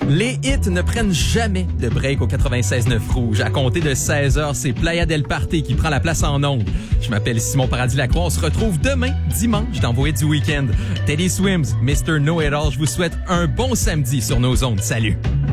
Les hits ne prennent jamais de break au 96.9 Rouge. À compter de 16h, c'est Playa del Party qui prend la place en ondes. Je m'appelle Simon Paradis-Lacroix. On se retrouve demain, dimanche, dans Vos hits du week-end. Teddy Swims, Mr. Know It All, je vous souhaite un bon samedi sur nos ondes. Salut!